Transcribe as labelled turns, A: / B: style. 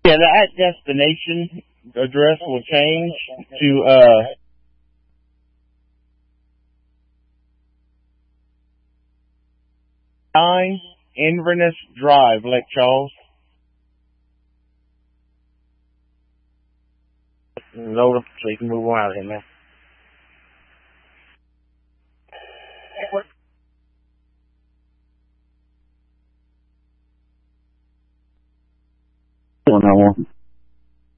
A: Yeah, the at destination address will change to 9 Inverness Drive, Lake Charles. Load up so you can move on out of here, man. Well, no more.